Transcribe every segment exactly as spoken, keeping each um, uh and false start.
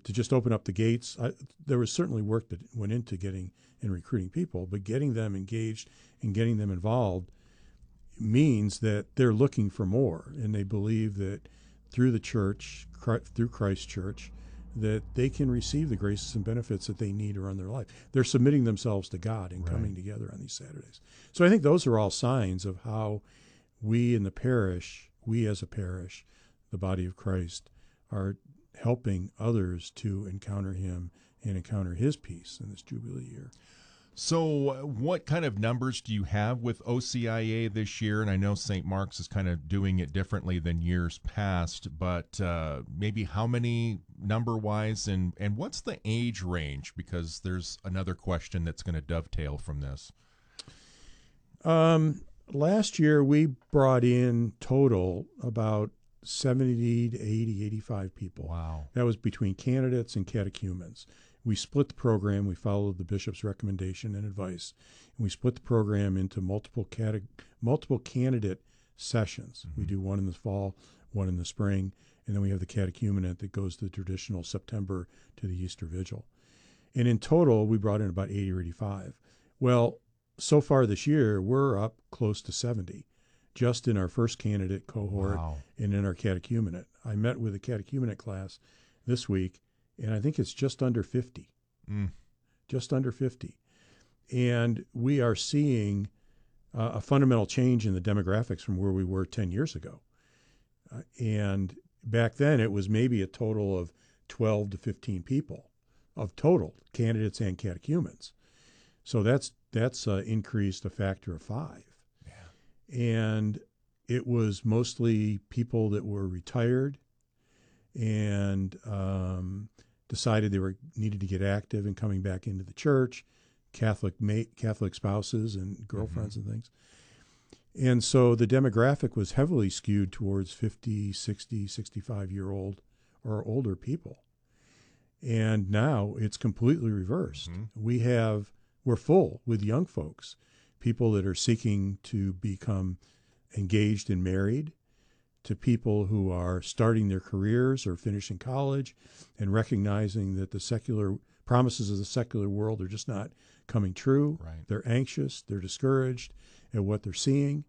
to just open up the gates. I, there was certainly work that went into getting and recruiting people, but getting them engaged and getting them involved means that they're looking for more, and they believe that through the church, through Christ Church, that they can receive the graces and benefits that they need to run their life. They're submitting themselves to God and Right. coming together on these Saturdays. So I think those are all signs of how we in the parish, we as a parish, the body of Christ, are helping others to encounter him and encounter his peace in this Jubilee year. So uh, what kind of numbers do you have with O C I A this year? And I know Saint Mark's is kind of doing it differently than years past, but uh, maybe how many number-wise, and, and what's the age range? Because there's another question that's going to dovetail from this. Um, last year we brought in total about seventy to eighty, eighty-five people. Wow. That was between candidates and catechumens. We split the program. We followed the bishop's recommendation and advice. And we split the program into multiple cate- multiple candidate sessions. Mm-hmm. We do one in the fall, one in the spring, and then we have the catechumenate that goes to the traditional September to the Easter Vigil. And in total, we brought in about eighty or eighty-five. Well, so far this year, we're up close to seventy, just in our first candidate cohort. Wow. And in our catechumenate. I met with a catechumenate class this week, and I think it's just under fifty. Mm. Just under fifty. And we are seeing uh, a fundamental change in the demographics from where we were ten years ago. Uh, and back then, it was maybe a total of twelve to fifteen people of total, candidates and catechumens. So that's that's uh, increased a factor of five. Yeah. And it was mostly people that were retired and um, decided they were needed to get active and coming back into the church, Catholic mate, Catholic spouses and girlfriends mm-hmm. and things. And so the demographic was heavily skewed towards fifty, sixty, sixty-five-year-old or older people. And now it's completely reversed. Mm-hmm. We have, we're full with young folks, people that are seeking to become engaged and married, to people who are starting their careers or finishing college and recognizing that the secular promises of the secular world are just not coming true. Right. They're anxious, they're discouraged at what they're seeing,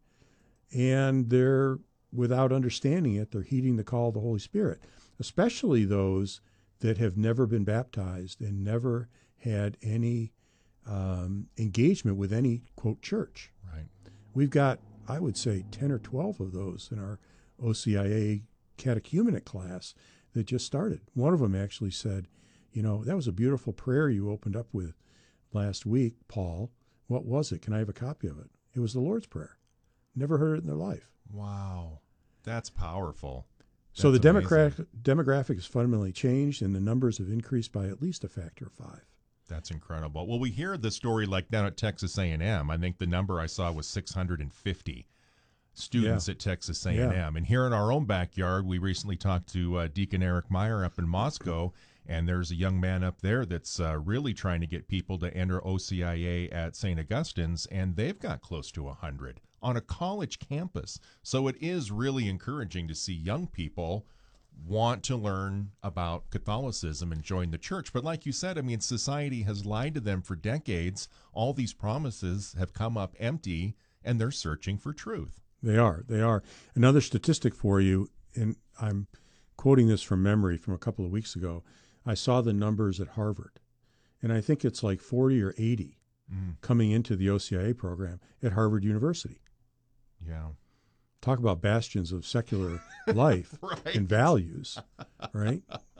and they're, without understanding it, they're heeding the call of the Holy Spirit, especially those that have never been baptized and never had any um, engagement with any, quote, church. Right. We've got, I would say, ten or twelve of those in our O C I A catechumenate class that just started. One of them actually said, you know, that was a beautiful prayer you opened up with last week, Paul. What was it? Can I have a copy of it? It was the Lord's Prayer. Never heard it in their life. Wow. That's powerful. That's so the demographic, amazing. demographic has fundamentally changed, and the numbers have increased by at least a factor of five. That's incredible. Well, we hear the story like down at Texas A and M. I think the number I saw was six hundred fifty students yeah. at Texas A and M. Yeah. And here in our own backyard, we recently talked to uh, Deacon Eric Meyer up in Moscow, and there's a young man up there that's uh, really trying to get people to enter O C I A at Saint Augustine's, and they've got close to one hundred on a college campus. So it is really encouraging to see young people want to learn about Catholicism and join the church. But like you said, I mean, society has lied to them for decades. All these promises have come up empty, and they're searching for truth. They are. They are. Another statistic for you, and I'm quoting this from memory from a couple of weeks ago. I saw the numbers at Harvard, and I think it's like forty or eighty mm. coming into the O C I A program at Harvard University. Yeah. Talk about bastions of secular life right. and values, right?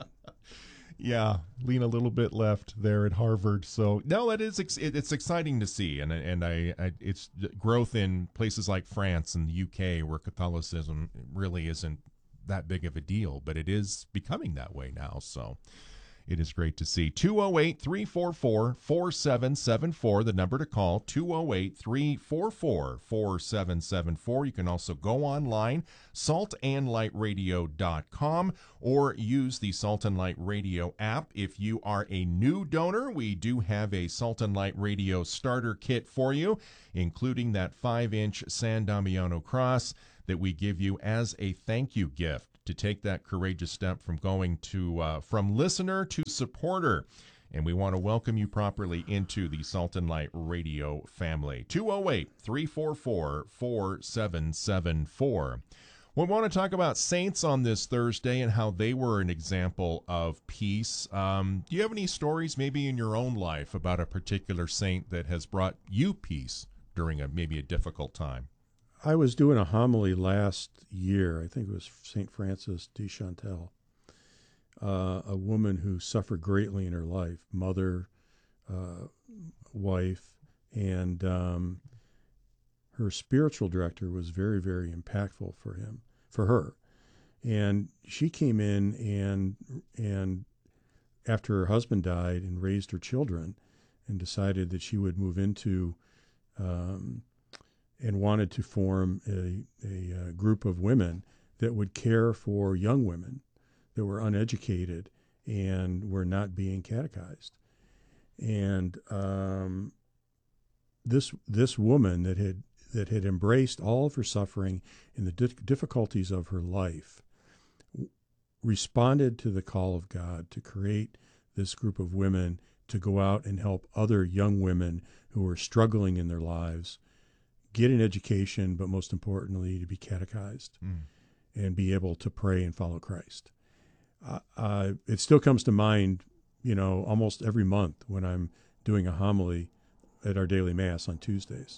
Yeah, lean a little bit left there at Harvard. So no, that is ex- it's exciting to see, and and I, I it's growth in places like France and the U K where Catholicism really isn't that big of a deal, but it is becoming that way now. So it is great to see. two oh eight, three four four, four seven seven four, the number to call, two oh eight, three four four, four seven seven four. You can also go online, salt and light radio dot com, or use the Salt and Light Radio app. If you are a new donor, we do have a Salt and Light Radio starter kit for you, including that five-inch San Damiano cross that we give you as a thank you gift to take that courageous step from going to uh, from listener to supporter. And we want to welcome you properly into the Salt and Light Radio family. two oh eight, three four four, four seven seven four. We want to talk about saints on this Thursday and how they were an example of peace. Um, do you have any stories maybe in your own life about a particular saint that has brought you peace during a maybe a difficult time? I was doing a homily last year. I think it was Saint Frances de Chantal, uh, a woman who suffered greatly in her life, mother, uh, wife, and um, her spiritual director was very, very impactful for him, for her. And she came in and and after her husband died and raised her children and decided that she would move into um, and wanted to form a, a, a group of women that would care for young women that were uneducated and were not being catechized. And um, this this woman that had that had embraced all of her suffering and the di- difficulties of her life, w- responded to the call of God to create this group of women to go out and help other young women who were struggling in their lives get an education, but most importantly, to be catechized mm. and be able to pray and follow Christ. Uh, uh, it still comes to mind, you know, almost every month when I'm doing a homily at our daily Mass on Tuesdays.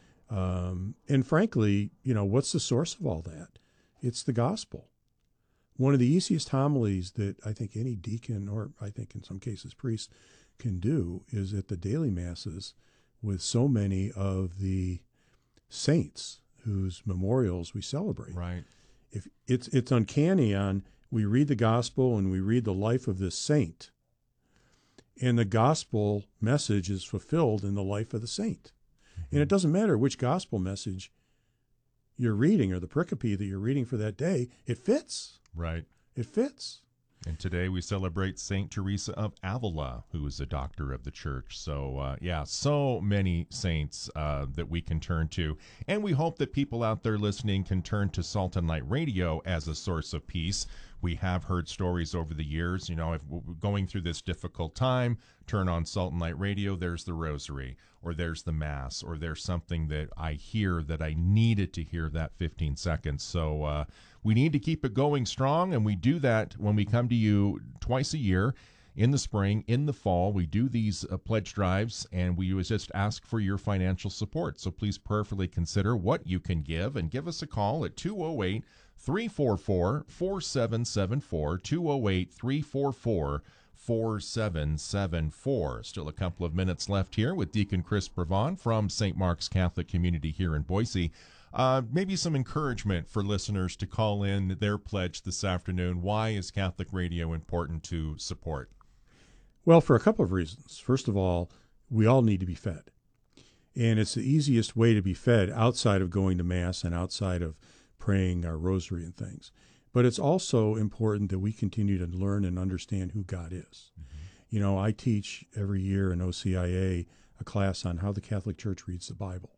Um, and frankly, you know, what's the source of all that? It's the gospel. One of the easiest homilies that I think any deacon, or I think in some cases priest, can do is at the daily Masses with so many of the saints whose memorials we celebrate. Right. If it's it's uncanny on we read the gospel and we read the life of this saint, and the gospel message is fulfilled in the life of the saint. And it doesn't matter which gospel message you're reading or the pericope that you're reading for that day, it fits. Right. It fits. And today we celebrate Saint Teresa of Avila, who is a doctor of the church. So, uh, yeah, so many saints uh, that we can turn to. And we hope that people out there listening can turn to Salt and Light Radio as a source of peace. We have heard stories over the years, you know, if we're going through this difficult time, turn on Salt and Light Radio, there's the rosary, or there's the Mass, or there's something that I hear that I needed to hear that fifteen seconds. So uh, we need to keep it going strong, and we do that when we come to you twice a year. In the spring, in the fall, we do these uh, pledge drives, and we always just ask for your financial support. So please prayerfully consider what you can give, and give us a call at two oh eight, three four four, four seven seven four, two oh eight, three four four, four seven seven four. Still a couple of minutes left here with Deacon Chris Brevon from Saint Mark's Catholic Community here in Boise. Uh, maybe some encouragement for listeners to call in their pledge this afternoon. Why is Catholic radio important to support? Well, for a couple of reasons. First of all, we all need to be fed. And it's the easiest way to be fed outside of going to Mass and outside of praying our rosary and things. But it's also important that we continue to learn and understand who God is. Mm-hmm. You know, I teach every year in O C I A a class on how the Catholic Church reads the Bible.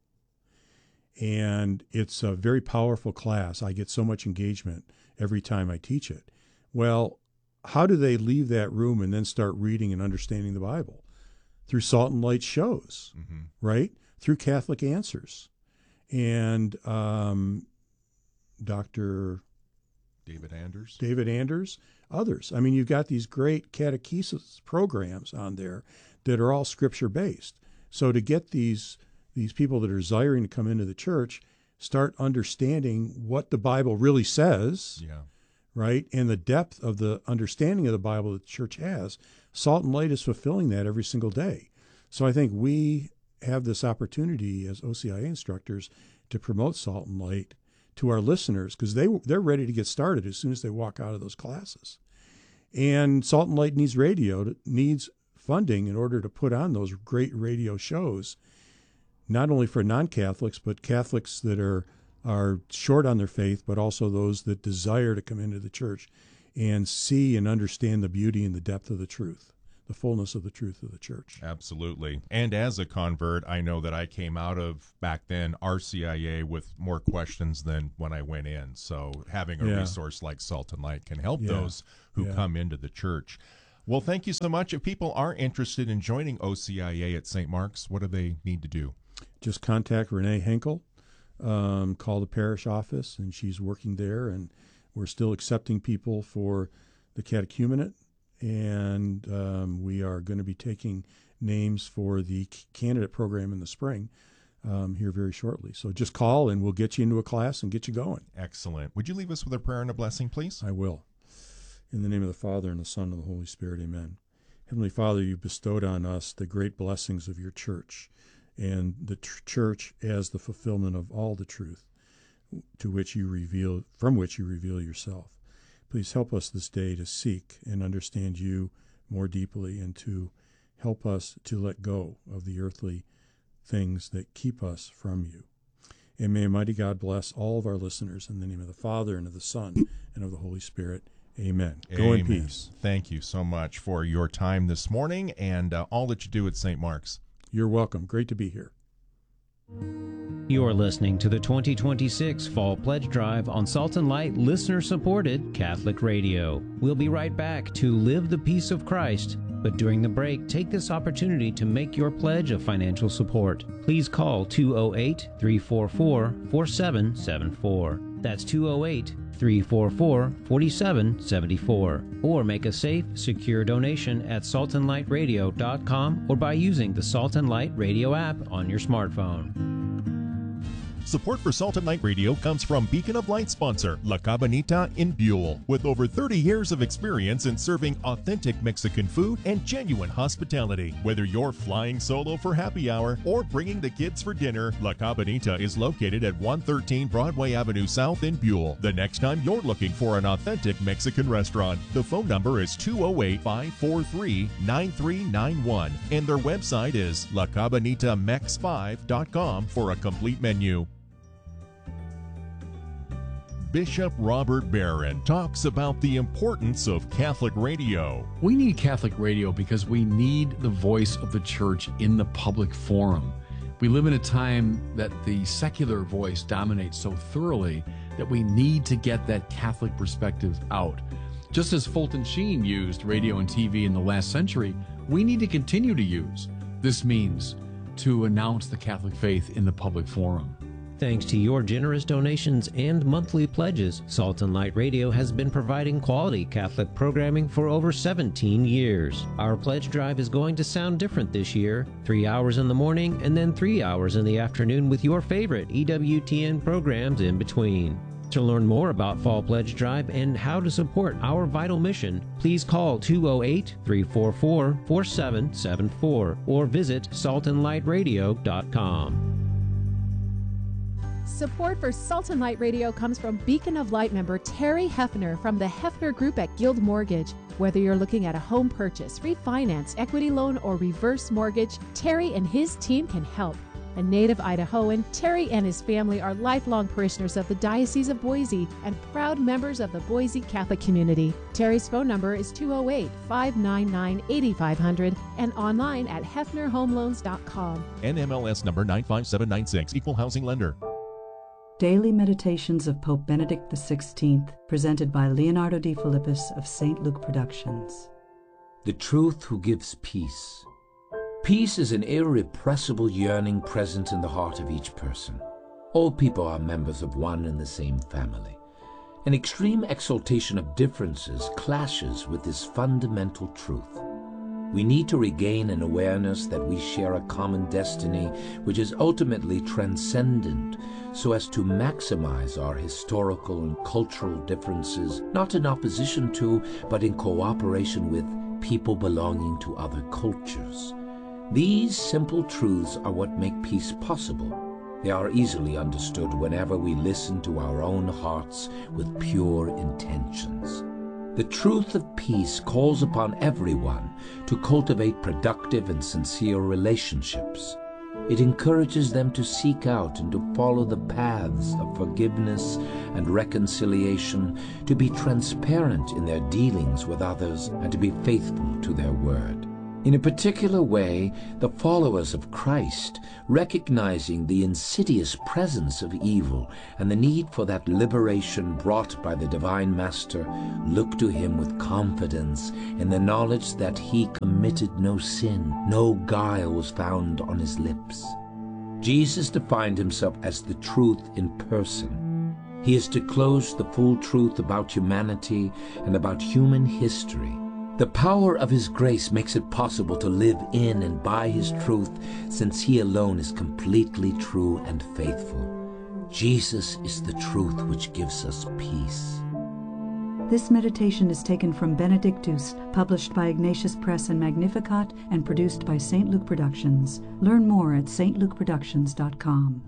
And it's a very powerful class. I get so much engagement every time I teach it. Well, how do they leave that room and then start reading and understanding the Bible? Through Salt and Light shows, mm-hmm. right? Through Catholic Answers. And um, Doctor David Anders. David Anders, others. I mean, you've got these great catechesis programs on there that are all scripture-based. So to get these these people that are desiring to come into the church start understanding what the Bible really says, yeah. right, and the depth of the understanding of the Bible that the church has, Salt and Light is fulfilling that every single day. So I think we have this opportunity as O C I A instructors to promote Salt and Light to our listeners, because they, they're ready to get started as soon as they walk out of those classes. And Salt and Light needs radio, needs funding in order to put on those great radio shows, not only for non-Catholics, but Catholics that are are short on their faith, but also those that desire to come into the church and see and understand the beauty and the depth of the truth, the fullness of the truth of the church. Absolutely. And as a convert, I know that I came out of, back then, R C I A with more questions than when I went in. So having a yeah. resource like Salt and Light can help yeah. those who yeah. come into the church. Well, thank you so much. If people are interested in joining O C I A at Saint Mark's, what do they need to do? Just contact Renee Henkel, um, call the parish office, and she's working there. And we're still accepting people for the catechumenate, and um, we are going to be taking names for the candidate program in the spring um, here very shortly. So just call, and we'll get you into a class and get you going. Excellent. Would you leave us with a prayer and a blessing, please? I will. In the name of the Father, and the Son, and the Holy Spirit, amen. Heavenly Father, you bestowed on us the great blessings of your church, and the tr- church as the fulfillment of all the truth to which you reveal, from which you reveal yourself. Please help us this day to seek and understand you more deeply, and to help us to let go of the earthly things that keep us from you. And may Almighty God bless all of our listeners in the name of the Father, and of the Son, and of the Holy Spirit. Amen. Go Amen. in peace. Thank you so much for your time this morning and uh, all that you do at Saint Mark's. You're welcome. Great to be here. You're listening to the twenty twenty-six Fall Pledge Drive on Salt and Light listener-supported Catholic Radio. We'll be right back to Live the Peace of Christ, but during the break, take this opportunity to make your pledge of financial support. Please call two oh eight, three four four, four seven seven four. That's two oh eight, three four four, four seven seven four. Or make a safe, secure donation at salt and light radio dot com or by using the Salt and Light Radio app on your smartphone. Support for Salt and Light Radio comes from Beacon of Light sponsor, La Cabanita in Buell. With over thirty years of experience in serving authentic Mexican food and genuine hospitality. Whether you're flying solo for happy hour or bringing the kids for dinner, La Cabanita is located at one thirteen Broadway Avenue South in Buell. The next time you're looking for an authentic Mexican restaurant, the phone number is two oh eight, five four three, nine three nine one, and their website is la cabanita mex five dot com for a complete menu. Bishop Robert Barron talks about the importance of Catholic radio. We need Catholic radio because we need the voice of the church in the public forum. We live in a time that the secular voice dominates so thoroughly that we need to get that Catholic perspective out. Just as Fulton Sheen used radio and T V in the last century, we need to continue to use this means to announce the Catholic faith in the public forum. Thanks to your generous donations and monthly pledges, Salt and Light Radio has been providing quality Catholic programming for over seventeen years. Our pledge drive is going to sound different this year. Three hours in the morning and then three hours in the afternoon with your favorite E W T N programs in between. To learn more about Fall Pledge Drive and how to support our vital mission, please call two oh eight, three four four, four seven seven four or visit salt and light radio dot com. Support for Salt and Light Radio comes from Beacon of Light member Terry Hefner from the Hefner Group at Guild Mortgage. Whether you're looking at a home purchase, refinance, equity loan, or reverse mortgage, Terry and his team can help. A native Idahoan, Terry and his family are lifelong parishioners of the Diocese of Boise and proud members of the Boise Catholic community. Terry's phone number is two oh eight, five nine nine, eight five zero zero and online at hefner home loans dot com. N M L S number nine five seven nine six, Equal Housing Lender. Daily Meditations of Pope Benedict the sixteenth, presented by Leonardo D. Philippus of Saint Luke Productions. The truth who gives peace. Peace is an irrepressible yearning present in the heart of each person. All people are members of one and the same family. An extreme exaltation of differences clashes with this fundamental truth. We need to regain an awareness that we share a common destiny which is ultimately transcendent, so as to maximize our historical and cultural differences, not in opposition to, but in cooperation with, people belonging to other cultures. These simple truths are what make peace possible. They are easily understood whenever we listen to our own hearts with pure intentions. The truth of peace calls upon everyone to cultivate productive and sincere relationships. It encourages them to seek out and to follow the paths of forgiveness and reconciliation, to be transparent in their dealings with others, and to be faithful to their word. In a particular way, the followers of Christ, recognizing the insidious presence of evil and the need for that liberation brought by the Divine Master, look to him with confidence in the knowledge that he committed no sin, no guile was found on his lips. Jesus defined himself as the truth in person. He is to disclose the full truth about humanity and about human history. The power of his grace makes it possible to live in and by his truth, since he alone is completely true and faithful. Jesus is the truth which gives us peace. This meditation is taken from Benedictus, published by Ignatius Press and Magnificat, and produced by Saint Luke Productions. Learn more at s t luke productions dot com.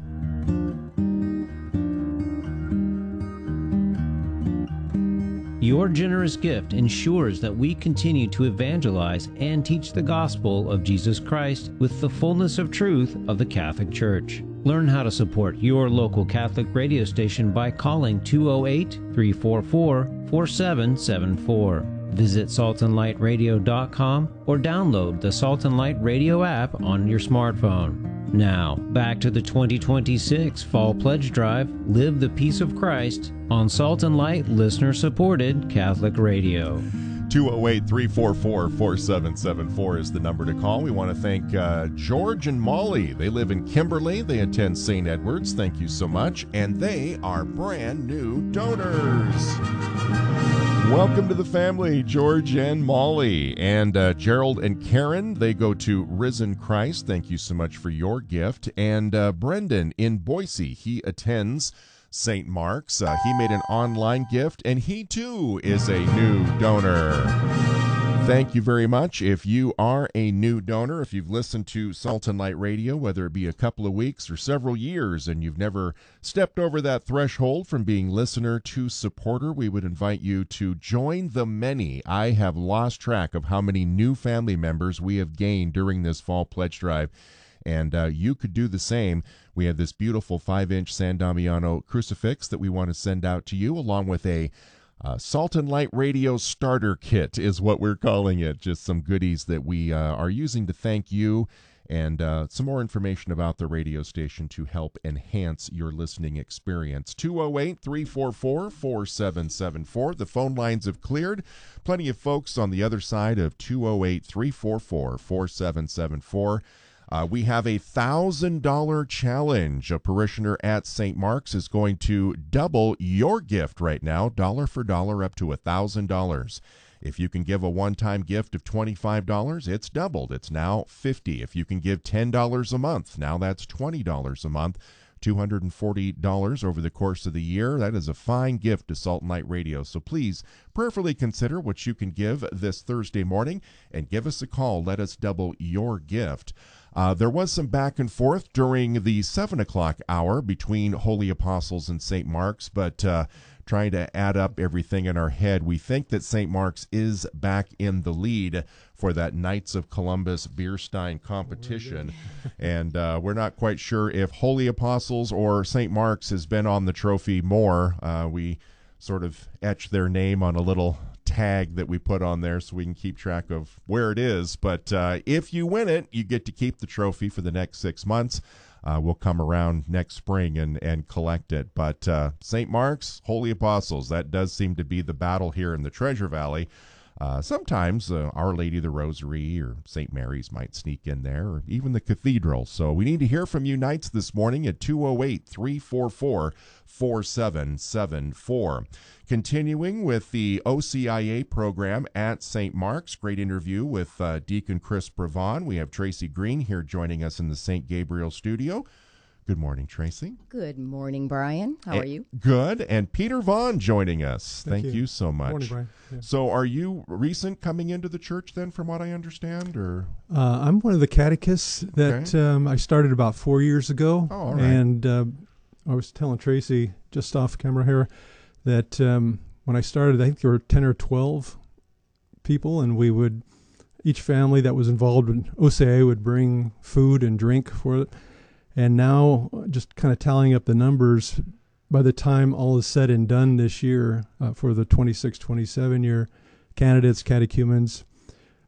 Your generous gift ensures that we continue to evangelize and teach the gospel of Jesus Christ with the fullness of truth of the Catholic Church. Learn how to support your local Catholic radio station by calling two oh eight, three four four, four seven seven four. Visit salt and light radio dot com or download the Salt and Light Radio app on your smartphone. Now, back to the twenty twenty-six Fall Pledge Drive, Live the Peace of Christ, on Salt and Light listener-supported Catholic Radio. two oh eight, three four four, four seven seven four is the number to call. We want to thank uh, George and Molly. They live in Kimberly. They attend Saint Edward's. Thank you so much. And they are brand new donors. Welcome to the family, George and Molly. And uh, Gerald and Karen, they go to Risen Christ. Thank you so much for your gift. And uh, Brendan in Boise, he attends Saint Mark's. Uh, he made an online gift, and he too is a new donor. Thank you very much. If you are a new donor, if you've listened to Salt and Light Radio, whether it be a couple of weeks or several years, and you've never stepped over that threshold from being listener to supporter, we would invite you to join the many. I have lost track of how many new family members we have gained during this Fall Pledge Drive. And uh, you could do the same. We have this beautiful five-inch San Damiano crucifix that we want to send out to you, along with a uh, Salt and Light Radio starter kit is what we're calling it. Just some goodies that we uh, are using to thank you, and uh, some more information about the radio station to help enhance your listening experience. two oh eight, three four four, four seven seven four. The phone lines have cleared. Plenty of folks on the other side of two oh eight, three four four, four seven seven four. Uh, we have a one thousand dollars challenge. A parishioner at Saint Mark's is going to double your gift right now, dollar for dollar, up to one thousand dollars. If you can give a one-time gift of twenty-five dollars, it's doubled. It's now fifty dollars. If you can give ten dollars a month, now that's twenty dollars a month, two hundred forty dollars over the course of the year. That is a fine gift to Salt and Light Radio. So please prayerfully consider what you can give this Thursday morning and give us a call. Let us double your gift. Uh, there was some back and forth during the seven o'clock hour between Holy Apostles and Saint Mark's, but uh, trying to add up everything in our head, we think that Saint Mark's is back in the lead for that Knights of Columbus beer stein competition. And uh, we're not quite sure if Holy Apostles or Saint Mark's has been on the trophy more. Uh, we sort of etch their name on a little tag that we put on there so we can keep track of where it is. But uh, if you win it, you get to keep the trophy for the next six months. Uh, we'll come around next spring and, and collect it. But uh, Saint Mark's, Holy Apostles, that does seem to be the battle here in the Treasure Valley. Uh, sometimes uh, Our Lady of the Rosary or Saint Mary's might sneak in there, or even the cathedral. So we need to hear from you Knights this morning at two oh eight, three four four, four seven seven four. Continuing with the O C I A program at Saint Mark's, great interview with uh, Deacon Chris Brevon. We have Tracy Green here joining us in the Saint Gabriel studio. Good morning, Tracy. Good morning, Brian. How are you? Good. And Peter Vaughn joining us. Thank, Thank you. you so much. Morning, Brian. Yeah. So are you recent coming into the church then, from what I understand? Or uh, I'm one of the catechists that okay. um, I started about four years ago. Oh, all right. And uh, I was telling Tracy just off camera here that um, when I started, I think there were ten or twelve people, and we would, each family that was involved in O C I A would bring food and drink for it. And now, just kind of tallying up the numbers, by the time all is said and done this year uh, for the twenty-six twenty-seven year candidates, catechumens,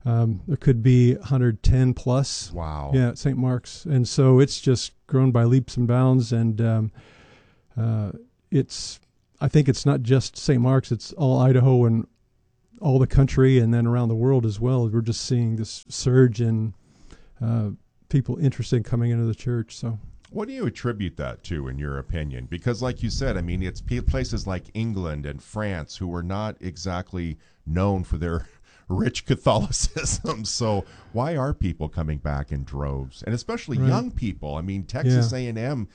Um, there could be one hundred ten plus. Wow. Yeah, at Saint Mark's. And so it's just grown by leaps and bounds. And um, uh, it's, I think it's not just Saint Mark's, it's all Idaho and all the country and then around the world as well. We're just seeing this surge in uh, people interested in coming into the church. So, what do you attribute that to, in your opinion? Because like you said, I mean, it's places like England and France who are not exactly known for their rich Catholicism. So why are people coming back in droves? And especially right. young people. I mean, Texas yeah. A and M,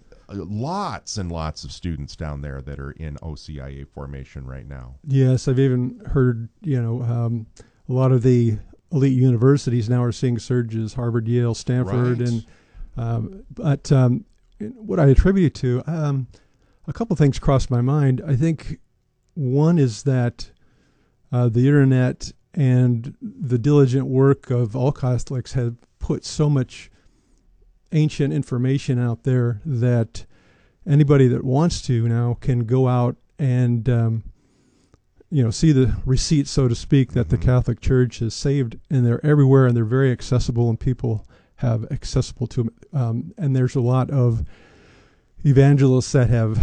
lots and lots of students down there that are in O C I A formation right now. Yes, I've even heard, you know, um, a lot of the elite universities now are seeing surges, Harvard, Yale, Stanford. Right. and um, But um, what I attribute it to, um, a couple things crossed my mind. I think one is that uh, the internet and the diligent work of all Catholics have put so much ancient information out there that anybody that wants to now can go out and um, you know see the receipt, so to speak, that mm-hmm. the Catholic Church has saved, and they're everywhere and they're very accessible, and people have accessible to them. Um, and there's a lot of evangelists that have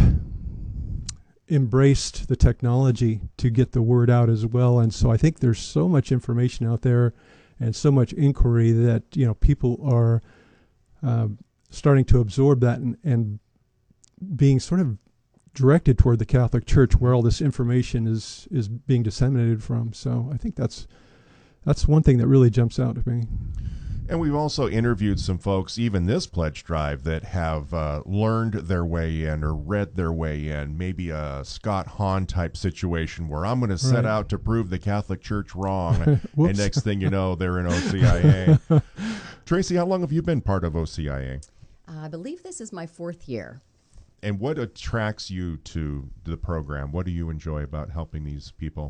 embraced the technology to get the word out as well. And so I think there's so much information out there and so much inquiry that, you know, people are uh, starting to absorb that and, and being sort of directed toward the Catholic Church, where all this information is is being disseminated from. So I think that's that's one thing that really jumps out to me. And we've also interviewed some folks, even this pledge drive, that have uh, learned their way in or read their way in, maybe a Scott Hahn type situation where I'm going to set right. out to prove the Catholic Church wrong. And next thing you know, they're in O C I A. Tracy, how long have you been part of O C I A? Uh, I believe this is my fourth year. And what attracts you to the program? What do you enjoy about helping these people?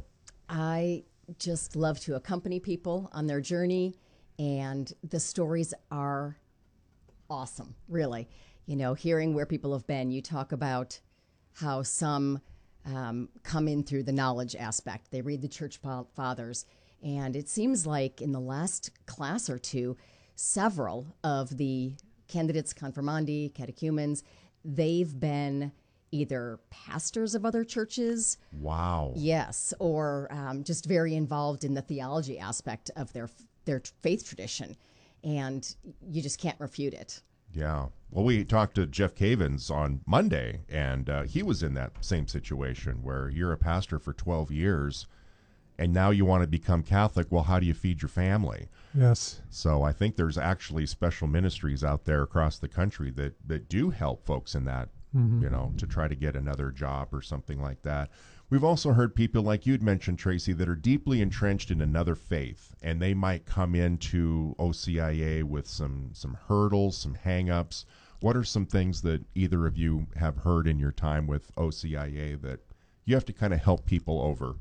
I just love to accompany people on their journey. And the stories are awesome, really. You know, hearing where people have been, you talk about how some um, come in through the knowledge aspect. They read the church fathers. And it seems like in the last class or two, several of the candidates, confirmandi, catechumens, they've been either pastors of other churches. Wow. Yes, or um, just very involved in the theology aspect of their their faith tradition, and you just can't refute it. Yeah. Well, we talked to Jeff Cavins on Monday, and uh, he was in that same situation where you're a pastor for twelve years, and now you want to become Catholic. Well, how do you feed your family? Yes. So I think there's actually special ministries out there across the country that, that do help folks in that, mm-hmm. you know, to try to get another job or something like that. We've also heard people like you'd mentioned, Tracy, that are deeply entrenched in another faith, and they might come into O C I A with some, some hurdles, some hang-ups. What are some things that either of you have heard in your time with O C I A that you have to kind of help people over?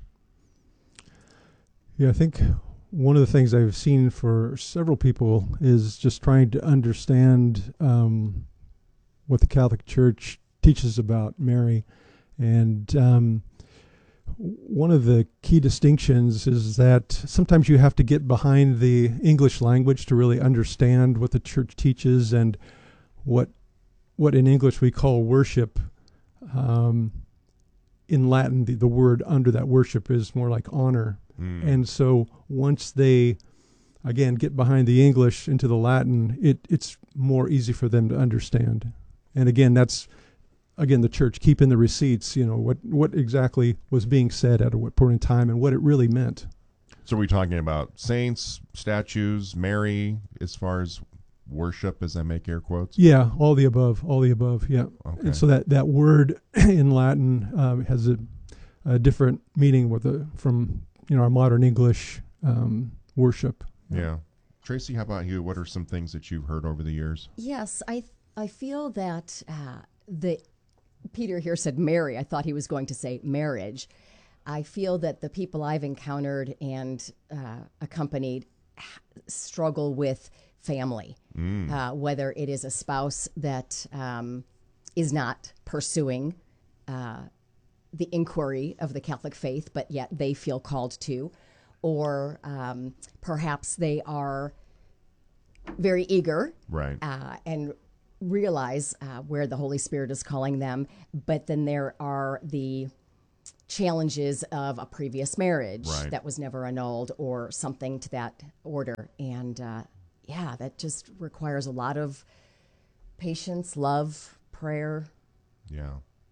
Yeah, I think one of the things I've seen for several people is just trying to understand um, what the Catholic Church teaches about Mary. And um, one of the key distinctions is that sometimes you have to get behind the English language to really understand what the church teaches, and what what in English we call worship. Um, in Latin, the, the word under that worship is more like honor. Mm. And so once they, again, get behind the English into the Latin, it, it's more easy for them to understand. And again, that's Again, the church keeping the receipts, you know, what, what exactly was being said at what point in time and what it really meant. So are we talking about saints, statues, Mary, as far as worship, as I make air quotes? Yeah, all the above, all the above, yeah. Okay. And so that, that word in Latin um, has a, a different meaning with the, from, you know, our modern English um, worship. Yeah. Tracy, how about you? What are some things that you've heard over the years? Yes, I I feel that uh, the Peter here said Mary. I thought he was going to say marriage. I feel that the people I've encountered and uh, accompanied struggle with family, mm. uh, whether it is a spouse that um, is not pursuing uh, the inquiry of the Catholic faith, but yet they feel called to, or um, perhaps they are very eager, right, uh, and realize uh, where the Holy Spirit is calling them. But then there are the challenges of a previous marriage right. that was never annulled or something to that order. And uh, yeah, that just requires a lot of patience, love, prayer. Yeah.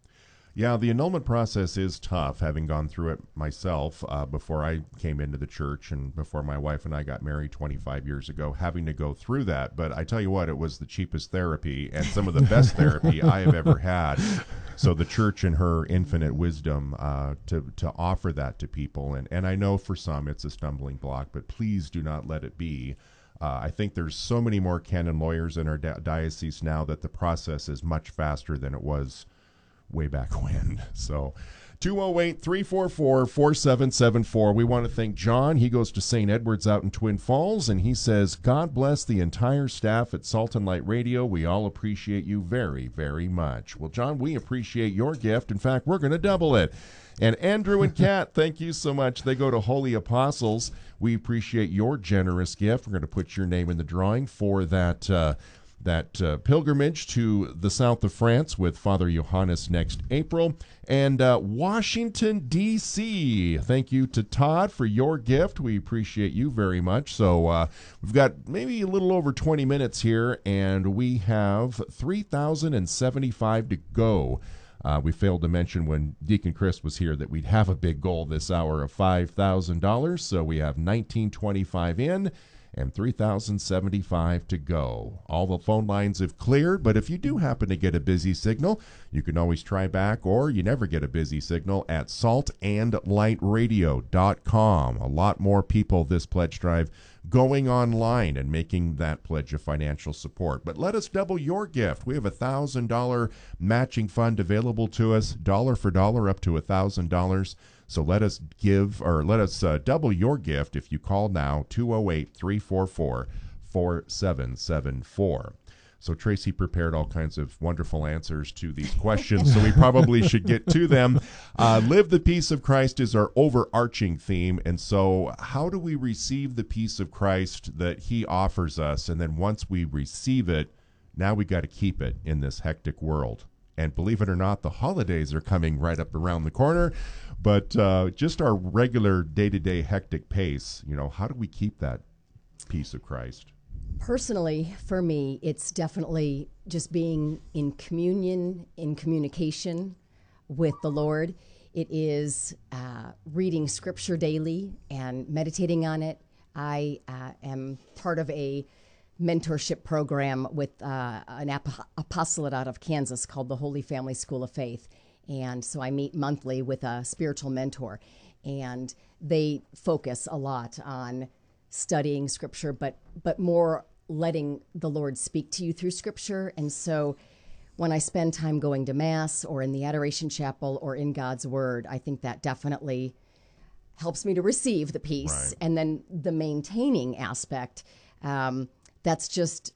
Yeah, the annulment process is tough, having gone through it myself uh, before I came into the church and before my wife and I got married twenty-five years ago, having to go through that. But I tell you what, it was the cheapest therapy and some of the best therapy I have ever had. So the church in her infinite wisdom uh, to, to offer that to people. And, and I know for some it's a stumbling block, but please do not let it be. Uh, I think there's so many more canon lawyers in our di- diocese now that the process is much faster than it was way back when. So two oh eight, three four four, four seven seven four. We want to thank John. He goes to Saint Edward's out in Twin Falls, and he says, God bless the entire staff at Salt and Light Radio. We all appreciate you very, very much. Well, John, we appreciate your gift. In fact, we're going to double it. And Andrew and Kat, thank you so much. They go to Holy Apostles. We appreciate your generous gift. We're going to put your name in the drawing for that uh, that uh, pilgrimage to the south of France with Father Johannes next April. And uh, Washington, D C, thank you to Todd for your gift. We appreciate you very much. So uh, we've got maybe a little over twenty minutes here, and we have three thousand seventy-five to go. Uh, we failed to mention when Deacon Chris was here that we'd have a big goal this hour of five thousand dollars. So we have nineteen twenty-five in and three thousand seventy-five to go. All the phone lines have cleared, but if you do happen to get a busy signal, you can always try back, or you never get a busy signal at salt and light radio dot com. A lot more people this pledge drive going online and making that pledge of financial support. But let us double your gift. We have a one thousand dollars matching fund available to us, dollar for dollar up to one thousand dollars. So let us give, or let us uh, double your gift if you call now, two oh eight, three four four, four seven seven four. So Tracy prepared all kinds of wonderful answers to these questions, so we probably should get to them. Uh, Live the Peace of Christ is our overarching theme, and so how do we receive the peace of Christ that he offers us? And then once we receive it, now we got to keep it in this hectic world. And believe it or not, the holidays are coming right up around the corner. But uh, just our regular day-to-day hectic pace, you know, how do we keep that peace of Christ? Personally, for me, it's definitely just being in communion, in communication with the Lord. It is uh, reading Scripture daily and meditating on it. I uh, am part of a mentorship program with uh, an ap- apostolate out of Kansas called the Holy Family School of Faith. And so I meet monthly with a spiritual mentor, and they focus a lot on studying Scripture, but but more letting the Lord speak to you through Scripture. And so when I spend time going to Mass or in the Adoration Chapel or in God's Word, I think that definitely helps me to receive the peace. Right. And then the maintaining aspect, um, that's just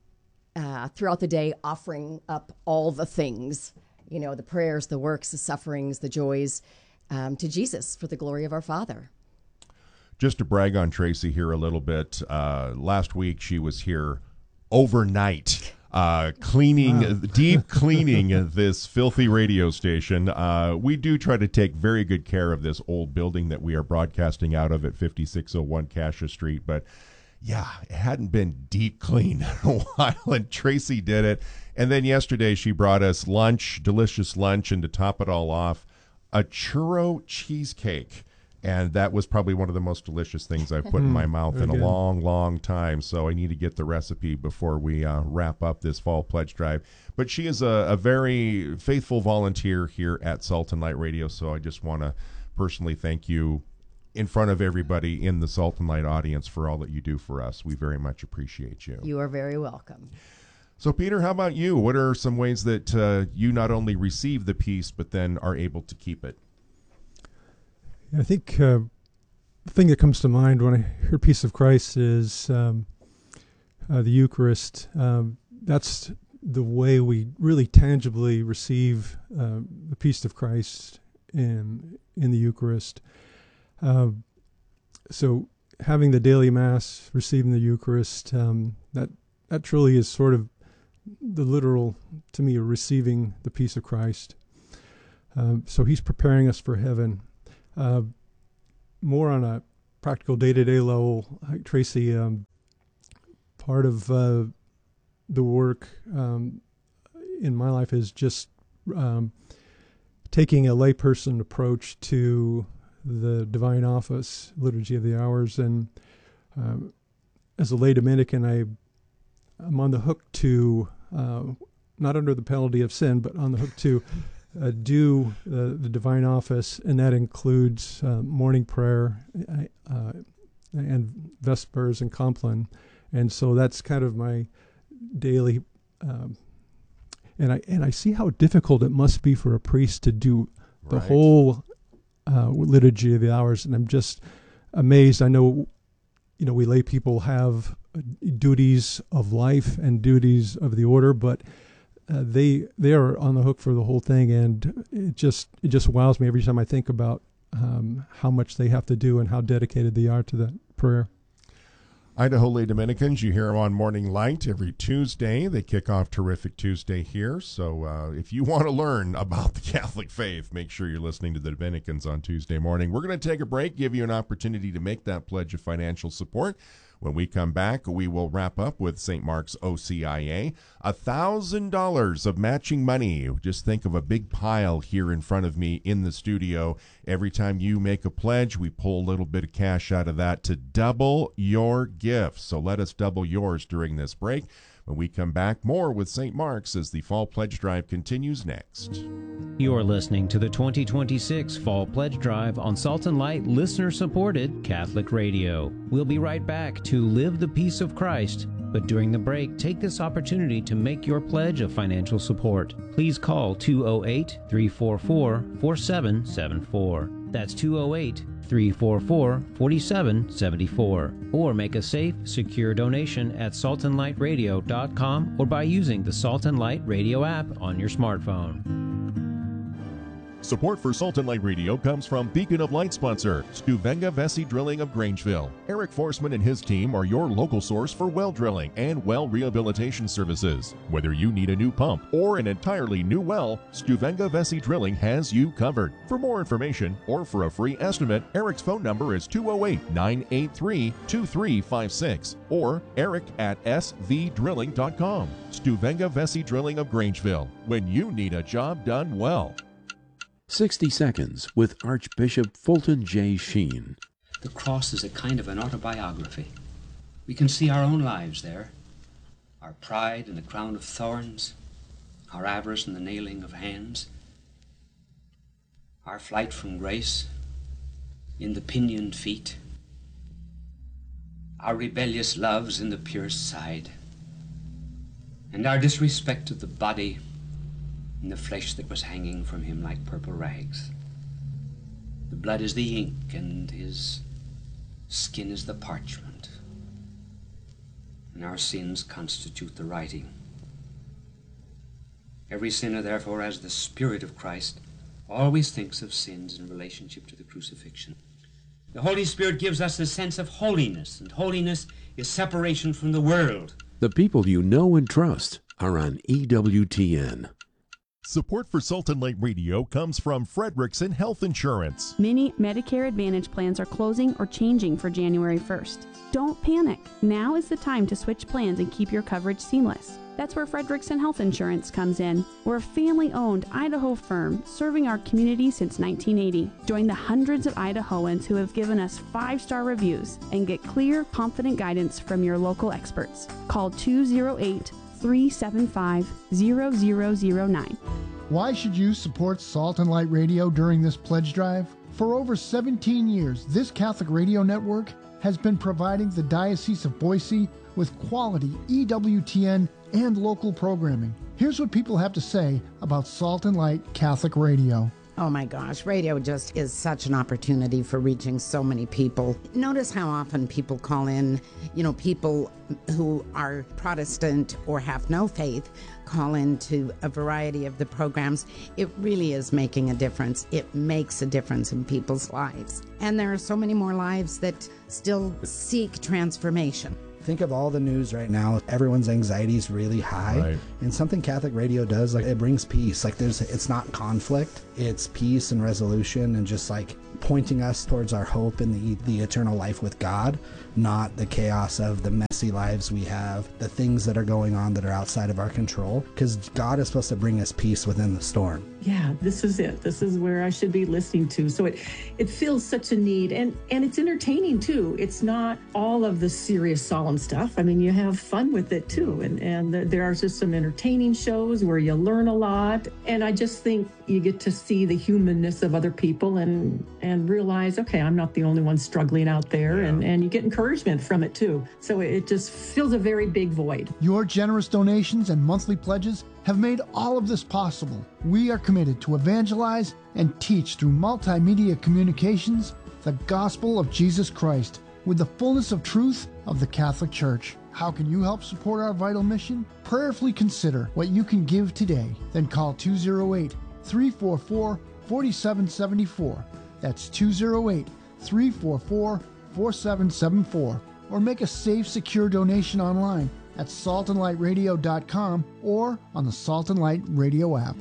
uh, throughout the day offering up all the things, you know, the prayers, the works, the sufferings, the joys, um, to Jesus for the glory of our Father. Just to brag on Tracy here a little bit, uh, last week she was here overnight, uh, cleaning, wow. deep cleaning this filthy radio station. Uh, we do try to take very good care of this old building that we are broadcasting out of at fifty-six oh one Cassia Street, but yeah, it hadn't been deep cleaned in a while, and Tracy did it. And then yesterday she brought us lunch, delicious lunch, and to top it all off, a churro cheesecake. And that was probably one of the most delicious things I've put in my mouth in a long, long time. So I need to get the recipe before we uh, wrap up this fall pledge drive. But she is a, a very faithful volunteer here at Salt and Light Radio. So I just want to personally thank you in front of everybody in the Salt and Light audience for all that you do for us. We very much appreciate you. You are very welcome. So, Peter, how about you? What are some ways that uh, you not only receive the peace, but then are able to keep it? I think uh, the thing that comes to mind when I hear peace of Christ is um, uh, the Eucharist. Um, that's the way we really tangibly receive uh, the peace of Christ in in the Eucharist. Uh, so having the daily Mass, receiving the Eucharist, um, that that truly is sort of the literal, to me, receiving the peace of Christ. Uh, so he's preparing us for heaven. Uh, more on a practical day-to-day level, like Tracy, um, part of uh, the work um, in my life is just um, taking a layperson approach to the divine office, Liturgy of the Hours, and um, as a lay Dominican, I, I'm on the hook to, uh, not under the penalty of sin, but on the hook to uh, do uh, the divine office, and that includes uh, morning prayer uh, and Vespers and Compline. And so that's kind of my daily, um, and I and I see how difficult it must be for a priest to do the Right. whole uh, Liturgy of the Hours, and I'm just amazed. I know, you know, we lay people have duties of life and duties of the order, but uh, they they are on the hook for the whole thing, and it just it just wows me every time I think about um, how much they have to do and how dedicated they are to that prayer. Idaho Lay Dominicans, you hear them on Morning Light every Tuesday. They kick off Terrific Tuesday here. So uh, if you want to learn about the Catholic faith, make sure you're listening to the Dominicans on Tuesday morning. We're going to take a break, give you an opportunity to make that pledge of financial support. When we come back, we will wrap up with Saint Mark's O C I A. one thousand dollars of matching money. Just think of a big pile here in front of me in the studio. Every time you make a pledge, we pull a little bit of cash out of that to double your gift. So let us double yours during this break. When we come back, more with Saint Mark's as the Fall Pledge Drive continues next. You're listening to the twenty twenty-six Fall Pledge Drive on Salt and Light listener-supported Catholic Radio. We'll be right back to Live the Peace of Christ, but during the break, take this opportunity to make your pledge of financial support. Please call two oh eight, three four four, four seven seven four. That's two oh eight, three four four, four seven seven four. Or make a safe, secure donation at salt and light radio dot com or by using the Salt and Light Radio app on your smartphone. Support for Salt and Light Radio comes from Beacon of Light sponsor, Stuvenga Vesey Drilling of Grangeville. Eric Forsman and his team are your local source for well drilling and well rehabilitation services. Whether you need a new pump or an entirely new well, Stuvenga Vesey Drilling has you covered. For more information or for a free estimate, Eric's phone number is two oh eight, nine eight three, two three five six or eric at s v drilling dot com. Stuvenga Vesey Drilling of Grangeville, when you need a job done well. sixty Seconds with Archbishop Fulton J. Sheen. The cross is a kind of an autobiography. We can see our own lives there, our pride in the crown of thorns, our avarice in the nailing of hands, our flight from grace in the pinioned feet, our rebellious loves in the pierced side, and our disrespect of the body in the flesh that was hanging from him like purple rags. The blood is the ink, and his skin is the parchment, and our sins constitute the writing. Every sinner, therefore, as the Spirit of Christ, always thinks of sins in relationship to the crucifixion. The Holy Spirit gives us a sense of holiness, and holiness is separation from the world. The people you know and trust are on E W T N. Support for Salt and Light Radio comes from Frederickson Health Insurance. Many Medicare Advantage plans are closing or changing for January first. Don't panic. Now is the time to switch plans and keep your coverage seamless. That's where Frederickson Health Insurance comes in. We're a family-owned Idaho firm serving our community since nineteen eighty. Join the hundreds of Idahoans who have given us five-star reviews and get clear, confident guidance from your local experts. Call two oh eight, three seven five, zero zero zero nine. Why should you support Salt and Light Radio during this pledge drive? For over seventeen years, this Catholic radio network has been providing the Diocese of Boise with quality E W T N and local programming. Here's what people have to say about Salt and Light Catholic Radio. Oh my gosh, radio just is such an opportunity for reaching so many people. Notice how often people call in, you know, people who are Protestant or have no faith call into a variety of the programs. It really is making a difference. It makes a difference in people's lives. And there are so many more lives that still seek transformation. Think of all the news right now. Everyone's anxiety is really high. Right. And something Catholic radio does, like, it brings peace. Like, there's, it's not conflict. It's peace and resolution and just like pointing us towards our hope in the, the eternal life with God, not the chaos of the messy lives we have, the things that are going on that are outside of our control. Because God is supposed to bring us peace within the storm. Yeah, this is it. This is where I should be listening to. So it it fills such a need, and and it's entertaining too. It's not all of the serious, solemn stuff. I mean, you have fun with it too, and and there, there are just some entertaining shows where you learn a lot. And I just think you get to see the humanness of other people and and realize, okay, I'm not the only one struggling out there, yeah. and and you get encouragement from it too. So it just fills a very big void. Your generous donations and monthly pledges have made all of this possible. We are committed to evangelize and teach through multimedia communications the gospel of Jesus Christ with the fullness of truth of the Catholic Church. How can you help support our vital mission? Prayerfully consider what you can give today. Then call two oh eight, three four four, four seven seven four. That's two oh eight, three four four, four seven seven four. Or make a safe, secure donation online at salt and light radio dot com or on the Salt and Light Radio app.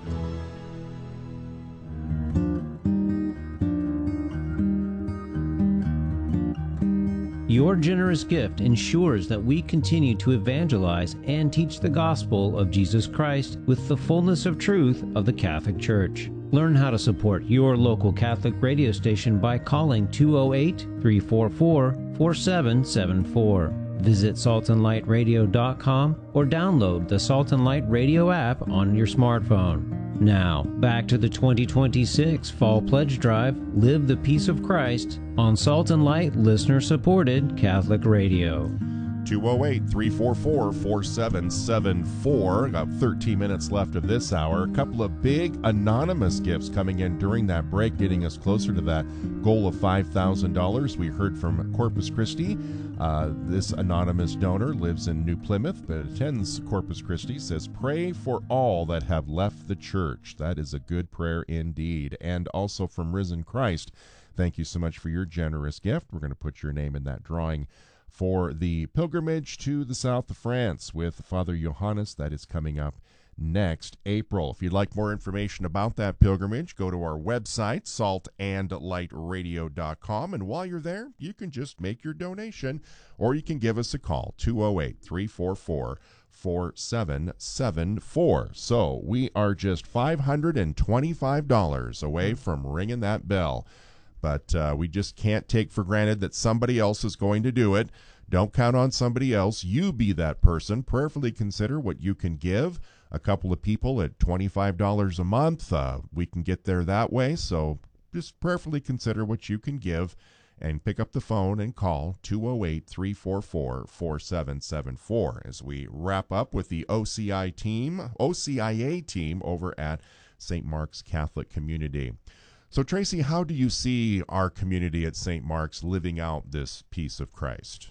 Your generous gift ensures that we continue to evangelize and teach the gospel of Jesus Christ with the fullness of truth of the Catholic Church. Learn how to support your local Catholic radio station by calling two oh eight, three four four, four seven seven four. Visit salt and light radio dot com or download the Salt and Light Radio app on your smartphone. Now, back to the twenty twenty-six Fall Pledge Drive, Live the Peace of Christ, on Salt and Light listener-supported Catholic Radio. two oh eight, three four four, four seven seven four. Got thirteen minutes left of this hour. A couple of big anonymous gifts coming in during that break, getting us closer to that goal of five thousand dollars. We heard from Corpus Christi. Uh, this anonymous donor lives in New Plymouth, but attends Corpus Christi, says, pray for all that have left the church. That is a good prayer indeed. And also from Risen Christ, thank you so much for your generous gift. We're going to put your name in that drawing for the pilgrimage to the south of France with Father Johannes. That is coming up next April. If you'd like more information about that pilgrimage, go to our website, salt and light radio dot com, and while you're there, you can just make your donation, or you can give us a call, two oh eight, three four four, four seven seven four. So we are just five hundred twenty-five dollars away from ringing that bell. But uh, we just can't take for granted that somebody else is going to do it. Don't count on somebody else. You be that person. Prayerfully consider what you can give. A couple of people at twenty-five dollars a month. Uh, we can get there that way. So just prayerfully consider what you can give and pick up the phone and call two oh eight, three four four, four seven seven four as we wrap up with the O C I team, O C I A team over at Saint Mark's Catholic Community. So, Tracy, how do you see our community at Saint Mark's living out this peace of Christ?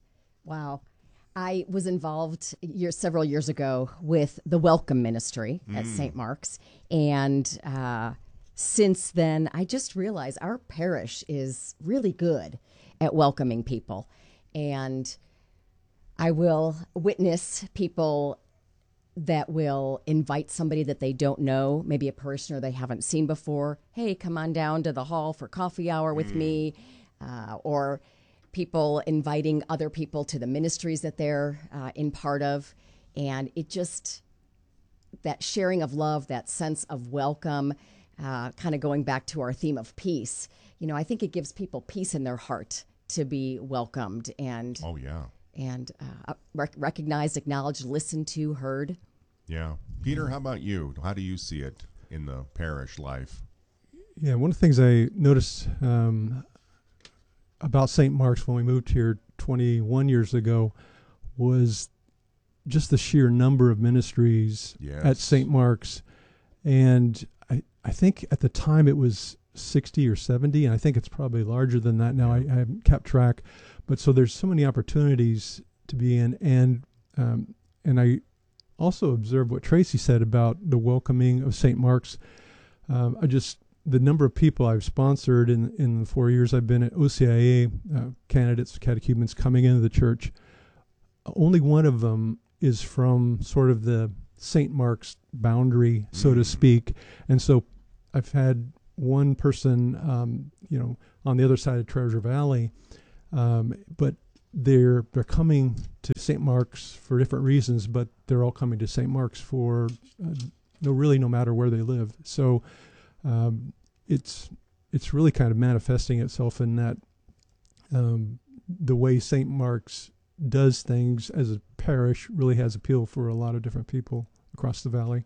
Wow. I was involved years, several years ago with the Welcome Ministry at Mm. Saint Mark's. And uh, since then, I just realized our parish is really good at welcoming people. And I will witness people that will invite somebody that they don't know, maybe a parishioner they haven't seen before. Hey, come on down to the hall for coffee hour with mm. me. Uh, or people inviting other people to the ministries that they're uh, in part of. And it just, that sharing of love, that sense of welcome, uh, kind of going back to our theme of peace. You know, I think it gives people peace in their heart to be welcomed and oh yeah, and uh, rec- recognized, acknowledged, listened to, heard. Yeah, Peter, how about you? How do you see it in the parish life? Yeah, one of the things I noticed um, about Saint Mark's when we moved here twenty-one years ago was just the sheer number of ministries yes. at Saint Mark's. And I, I think at the time it was sixty or seventy, and I think it's probably larger than that now. I, I haven't kept track. But so there's so many opportunities to be in. And um, and I also observed what Tracy said about the welcoming of Saint Mark's. Um, I just, the number of people I've sponsored in, in the four years I've been at O C I A, uh, candidates, catechumens coming into the church, only one of them is from sort of the Saint Mark's boundary, so mm. to speak. And so I've had one person, um, you know, on the other side of Treasure Valley, um, but they're they're coming to Saint Mark's for different reasons, but they're all coming to Saint Mark's for uh, no, really, no matter where they live. So um, it's it's really kind of manifesting itself in that um, the way Saint Mark's does things as a parish really has appeal for a lot of different people across the valley.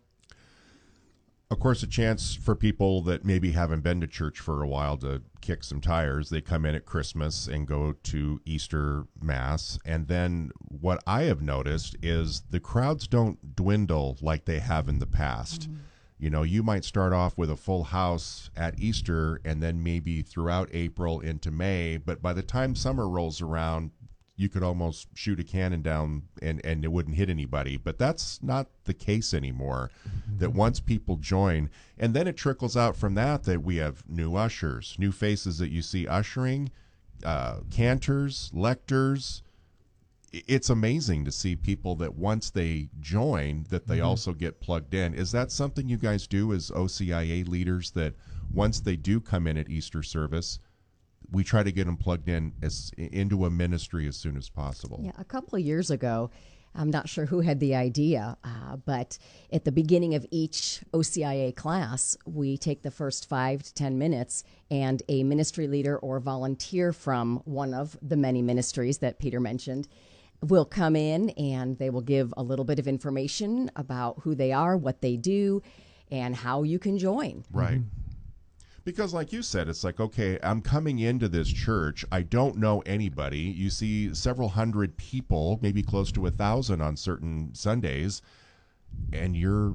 Of course, a chance for people that maybe haven't been to church for a while to kick some tires. They come in at Christmas and go to Easter Mass. And then what I have noticed is the crowds don't dwindle like they have in the past. Mm-hmm. You know, you might start off with a full house at Easter and then maybe throughout April into May. But by the time summer rolls around, you could almost shoot a cannon down and, and it wouldn't hit anybody. But that's not the case anymore. Mm-hmm. That once people join, and then it trickles out from that that we have new ushers, new faces that you see ushering, uh, cantors, lectors. It's amazing to see people that once they join, that they mm-hmm. also get plugged in. Is that something you guys do as O C I A leaders, that once they do come in at Easter service, we try to get them plugged in as into a ministry as soon as possible? Yeah, a couple of years ago, I'm not sure who had the idea, uh, but at the beginning of each O C I A class, we take the first five to ten minutes, and a ministry leader or volunteer from one of the many ministries that Peter mentioned will come in, and they will give a little bit of information about who they are, what they do, and how you can join. Right. Mm-hmm. Because like you said, it's like, okay, I'm coming into this church. I don't know anybody. You see several hundred people, maybe close to a thousand on certain Sundays, and you're,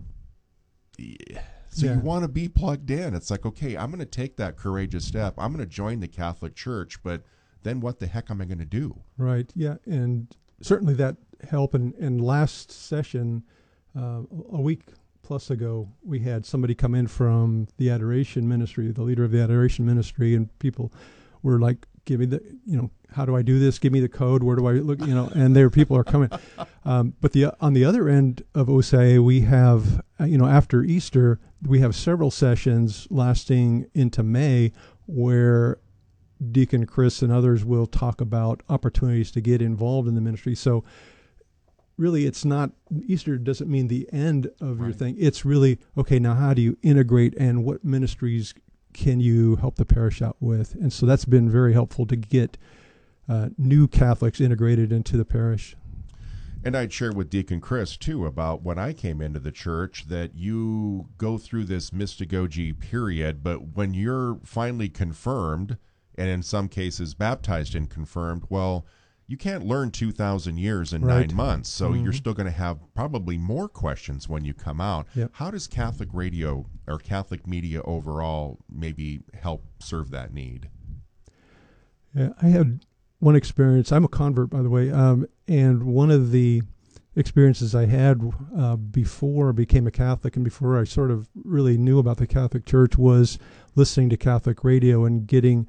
so yeah. you want to be plugged in. It's like, okay, I'm going to take that courageous step. I'm going to join the Catholic Church, but then what the heck am I going to do? Right, yeah, and certainly that help. And, and last session, uh, a week plus ago, we had somebody come in from the Adoration Ministry, the leader of the Adoration Ministry, and people were like, give me the, you know, how do I do this? Give me the code. Where do I look? You know, and there people are coming. Um, but the on the other end of O C I A, we have, uh, you know, after Easter, we have several sessions lasting into May where Deacon Chris and others will talk about opportunities to get involved in the ministry. So really, it's not, Easter doesn't mean the end of right. your thing. It's really, okay, now how do you integrate, and what ministries can you help the parish out with? And so that's been very helpful to get uh, new Catholics integrated into the parish. And I'd share with Deacon Chris, too, about when I came into the church, that you go through this mystagogy period, but when you're finally confirmed, and in some cases baptized and confirmed, well, you can't learn two thousand years in right. nine months, so mm-hmm. you're still going to have probably more questions when you come out. Yep. How does Catholic radio or Catholic media overall maybe help serve that need? Yeah, I had one experience. I'm a convert, by the way, um, and one of the experiences I had uh, before I became a Catholic and before I sort of really knew about the Catholic Church was listening to Catholic radio and getting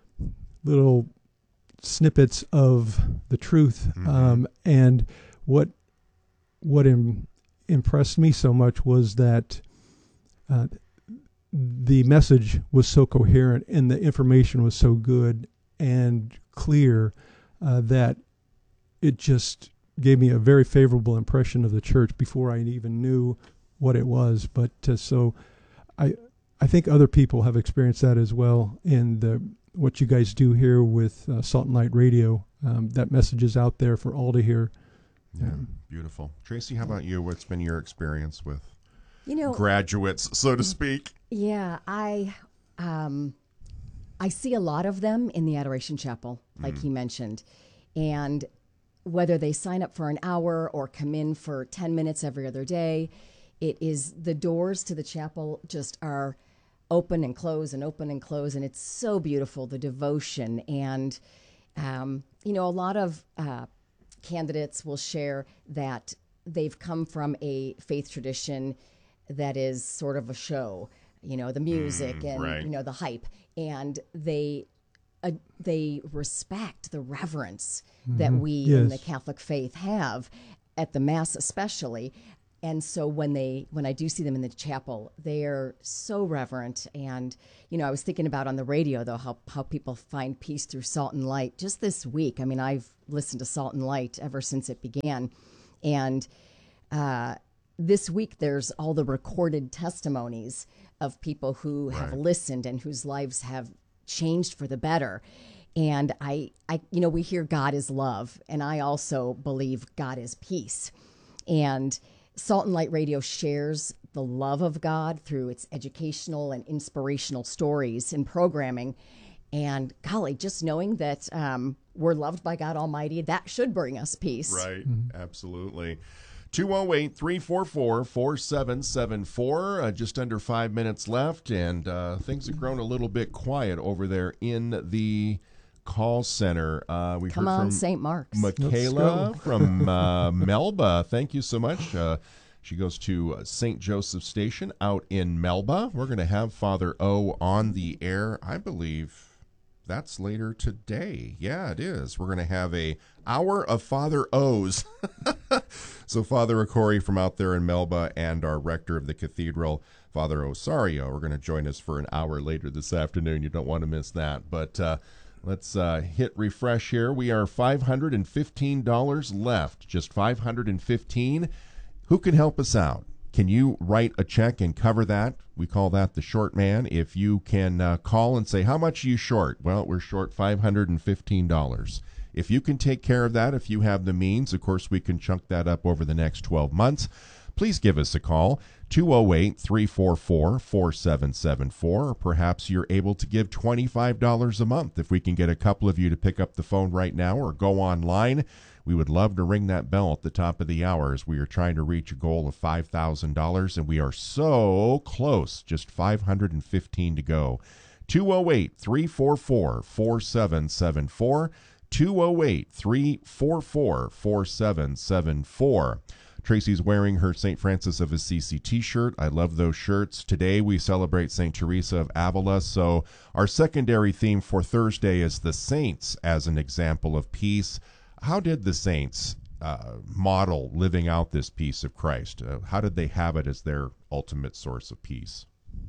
little snippets of the truth. Mm-hmm. Um, and what what im- impressed me so much was that uh, the message was so coherent and the information was so good and clear uh, that it just gave me a very favorable impression of the church before I even knew what it was. But uh, so I I think other people have experienced that as well. And the what you guys do here with uh, Salt and Light Radio, um, that message is out there for all to hear. Yeah, um, beautiful. Tracy, how about you? What's been your experience with you know, graduates, so to speak? Yeah, I um, I see a lot of them in the Adoration Chapel, like mm. he mentioned. And whether they sign up for an hour or come in for ten minutes every other day, it is the doors to the chapel just are open and close and open and close, and it's so beautiful, the devotion. And, um, you know, a lot of uh, candidates will share that they've come from a faith tradition that is sort of a show, you know, the music Mm, and, right. you know, the hype. And they uh, they respect the reverence that Mhm. we in Yes. the Catholic faith have at the Mass especially. And so when they when I do see them in the chapel, they are so reverent. And, you know, I was thinking about on the radio, though, how, how people find peace through Salt and Light. Just this week, I mean, I've listened to Salt and Light ever since it began. And uh, this week, there's all the recorded testimonies of people who have Right. listened and whose lives have changed for the better. And I, I, you know, we hear God is love, and I also believe God is peace. And Salt and Light Radio shares the love of God through its educational and inspirational stories and programming. And golly, just knowing that um, we're loved by God Almighty, that should bring us peace. Right, absolutely. two oh eight, three four four, four seven seven four. Uh, just under five minutes left, and uh, things have grown a little bit quiet over there in the call center. Uh, we Come heard on, from Saint Mark's. Michaela Let's go. from uh, Melba. Thank you so much. Uh, she goes to uh, Saint Joseph Station out in Melba. We're going to have Father O on the air, I believe. That's later today. Yeah, it is. We're going to have a hour of Father O's. So Father Okori from out there in Melba and our rector of the cathedral, Father Osario, are going to join us for an hour later this afternoon. You don't want to miss that. But uh, let's uh, hit refresh here. We are five hundred fifteen dollars left, just five hundred fifteen dollars. Who can help us out? Can you write a check and cover that? We call that the short man. If you can uh, call and say, how much are you short? Well, we're short five hundred fifteen dollars. If you can take care of that, if you have the means, of course, we can chunk that up over the next twelve months. Please give us a call, two oh eight, three four four, four seven seven four, or perhaps you're able to give twenty-five dollars a month. If we can get a couple of you to pick up the phone right now or go online, we would love to ring that bell at the top of the hour as we are trying to reach a goal of five thousand dollars, and we are so close, just five hundred fifteen to go. two oh eight, three four four, four seven seven four, two oh eight, three four four, four seven seven four. Tracy's wearing her Saint Francis of Assisi t-shirt. I love those shirts. Today we celebrate Saint Teresa of Avila, so our secondary theme for Thursday is the saints as an example of peace. How did the saints uh, model living out this peace of Christ? Uh, how did they have it as their ultimate source of peace?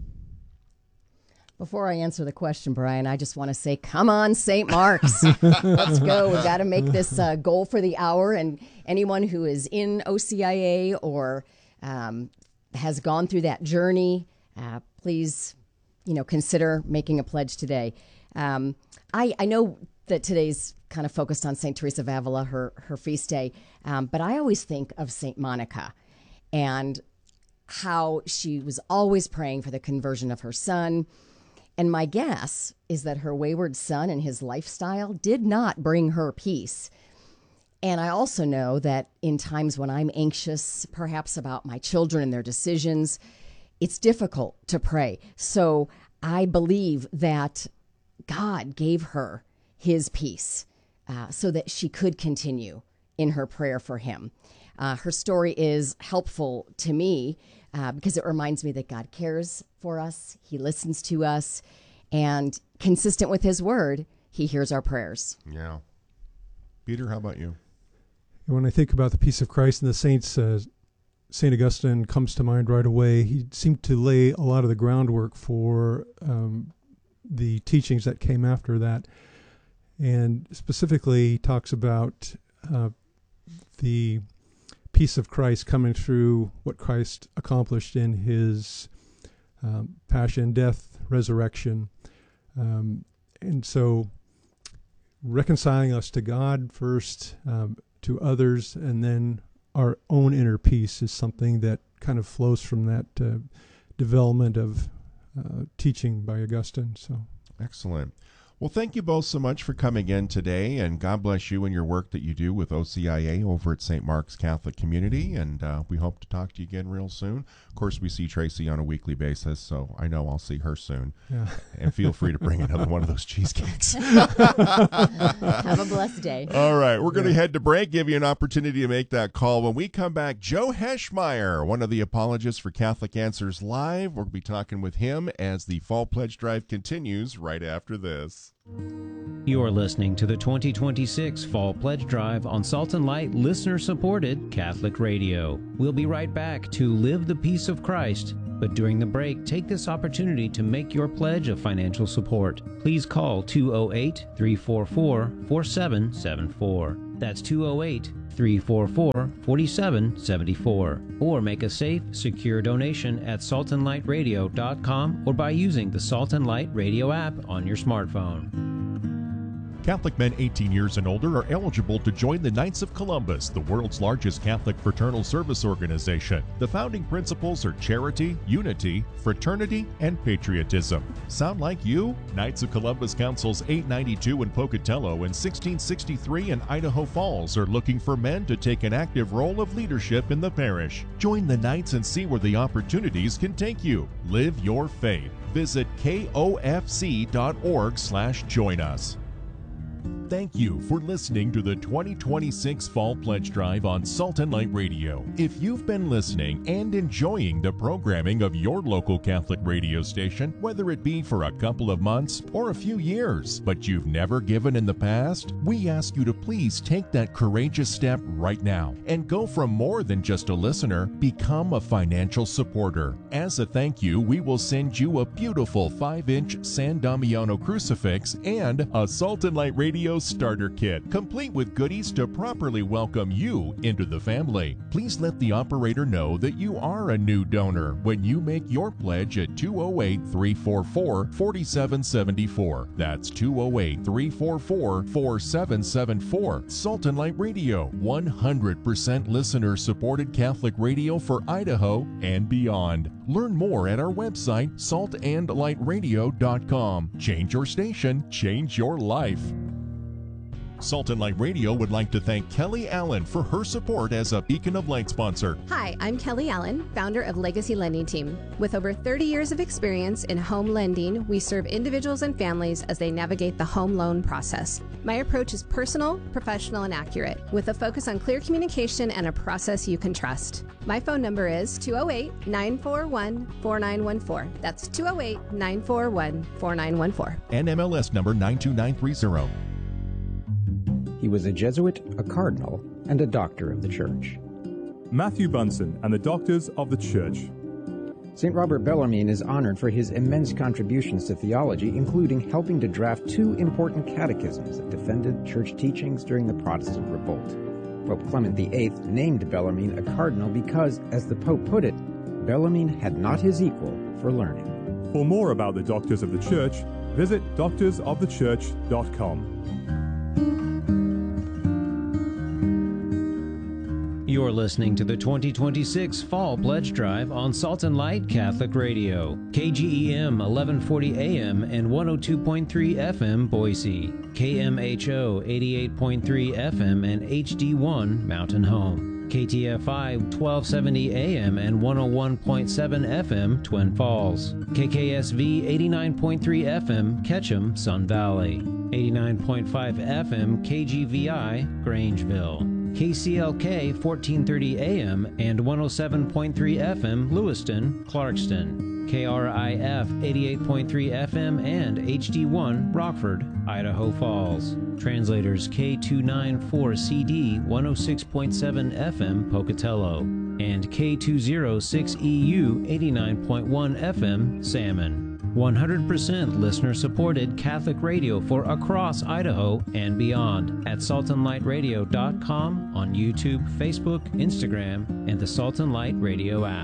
Before I answer the question, Brian, I just want to say, come on, Saint Mark's. Let's go. We've got to make this uh, goal for the hour. And anyone who is in O C I A or um, has gone through that journey, uh, please, you know, consider making a pledge today. Um, I, I know that today's kind of focused on Saint Teresa of Avila, her, her feast day, um, but I always think of Saint Monica and how she was always praying for the conversion of her son. And my guess is that her wayward son and his lifestyle did not bring her peace. And I also know that in times when I'm anxious, perhaps about my children and their decisions, it's difficult to pray. So I believe that God gave her his peace uh, so that she could continue in her prayer for him. Uh, her story is helpful to me uh, because it reminds me that God cares for us. He listens to us, and consistent with his word, he hears our prayers. Yeah. Peter, how about you? When I think about the peace of Christ and the saints, uh, Saint Augustine comes to mind right away. He seemed to lay a lot of the groundwork for um, the teachings that came after that. And specifically, he talks about uh, the peace of Christ coming through what Christ accomplished in his um, passion, death, resurrection. Um, and so reconciling us to God first, um, to others, and then our own inner peace is something that kind of flows from that uh, development of uh, teaching by Augustine. So excellent. Well, thank you both so much for coming in today, and God bless you and your work that you do with O C I A over at Saint Mark's Catholic Community, and uh, we hope to talk to you again real soon. Of course, we see Tracy on a weekly basis, so I know I'll see her soon. Yeah. And feel free to bring another one of those cheesecakes. Have a blessed day. All right, we're going to head to break, give you an opportunity to make that call. When we come back, Joe Heschmeyer, one of the apologists for Catholic Answers Live. We'll be talking with him as the Fall Pledge Drive continues right after this. You're listening to the twenty twenty-six Fall Pledge Drive on Salt and Light listener-supported Catholic Radio. We'll be right back to Live the Peace of Christ. But during the break, take this opportunity to make your pledge of financial support. Please call two oh eight, three four four, four seven seven four. That's two oh eight, three four four, four seven seven four. Or make a safe, secure donation at salt and light radio dot com or by using the Salt and Light Radio app on your smartphone. Catholic men eighteen years and older are eligible to join the Knights of Columbus, the world's largest Catholic fraternal service organization. The founding principles are charity, unity, fraternity, and patriotism. Sound like you? Knights of Columbus Councils eight ninety-two in Pocatello and sixteen sixty-three in Idaho Falls are looking for men to take an active role of leadership in the parish. Join the Knights and see where the opportunities can take you. Live your faith. Visit K O F C dot org slash join us. Thank you for listening to the twenty twenty-six Fall Pledge Drive on Salt and Light Radio. If you've been listening and enjoying the programming of your local Catholic radio station, whether it be for a couple of months or a few years, but you've never given in the past, we ask you to please take that courageous step right now and go from more than just a listener, become a financial supporter. As a thank you, we will send you a beautiful five inch San Damiano crucifix and a Salt and Light Radio starter kit, complete with goodies to properly welcome you into the family. Please let the operator know that you are a new donor when you make your pledge at two oh eight, three four four, four seven seven four. That's two oh eight, three four four, four seven seven four. Salt and Light Radio, one hundred percent listener-supported Catholic radio for Idaho and beyond. Learn more at our website, salt and light radio dot com. Change your station, change your life. Salt and Light Radio would like to thank Kelly Allen for her support as a Beacon of Light sponsor. Hi, I'm Kelly Allen, founder of Legacy Lending Team. With over thirty years of experience in home lending, we serve individuals and families as they navigate the home loan process. My approach is personal, professional, and accurate, with a focus on clear communication and a process you can trust. My phone number is two oh eight, nine four one, four nine one four. That's two oh eight, nine four one, four nine one four. And M L S number nine two nine three zero. He was a Jesuit, a cardinal, and a doctor of the Church. Matthew Bunson and the Doctors of the Church. Saint Robert Bellarmine is honored for his immense contributions to theology, including helping to draft two important catechisms that defended church teachings during the Protestant revolt. Pope Clement the eighth named Bellarmine a cardinal because, as the Pope put it, Bellarmine had not his equal for learning. For more about the Doctors of the Church, visit doctors of the church dot com. You're listening to the twenty twenty-six Fall Pledge Drive on Salt and Light Catholic Radio, K G E M eleven forty A M and one oh two point three F M Boise, K M H O eighty-eight point three F M and H D one Mountain Home, K T F I twelve seventy A M and one oh one point seven F M Twin Falls, K K S V eighty-nine point three F M Ketchum, Sun Valley, eighty-nine point five F M K G V I Grangeville, K C L K fourteen thirty A M and one oh seven point three F M Lewiston, Clarkston, K R I F eighty-eight point three F M and H D one Rockford, Idaho Falls. Translators K two ninety-four C D one oh six point seven F M Pocatello and K two oh six E U eighty-nine point one F M Salmon. one hundred percent listener-supported Catholic radio for across Idaho and beyond at salt and light radio dot com, on YouTube, Facebook, Instagram, and the Salt and Light Radio app.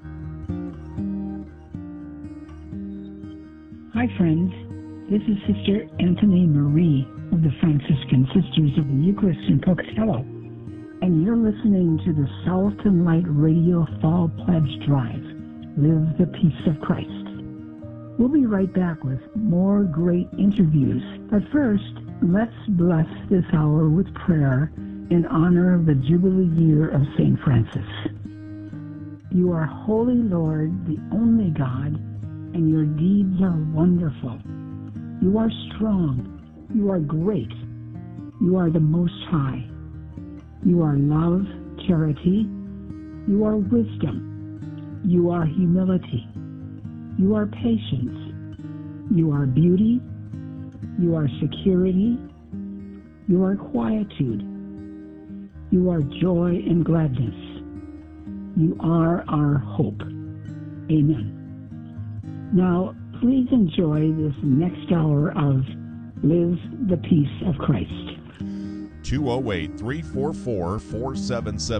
Hi, friends. This is Sister Anthony Marie of the Franciscan Sisters of the Eucharist in Pocatello, and you're listening to the Salt and Light Radio Fall Pledge Drive. Live the peace of Christ. We'll be right back with more great interviews. But first, let's bless this hour with prayer in honor of the Jubilee year of Saint Francis. You are holy, Lord, the only God, and your deeds are wonderful. You are strong. You are great. You are the Most High. You are love, charity. You are wisdom. You are humility. You are patience. You are beauty. You are security. You are quietude. You are joy and gladness. You are our hope. Amen. Now, please enjoy this next hour of Live the Peace of Christ. two oh eight, three four four, four seven seven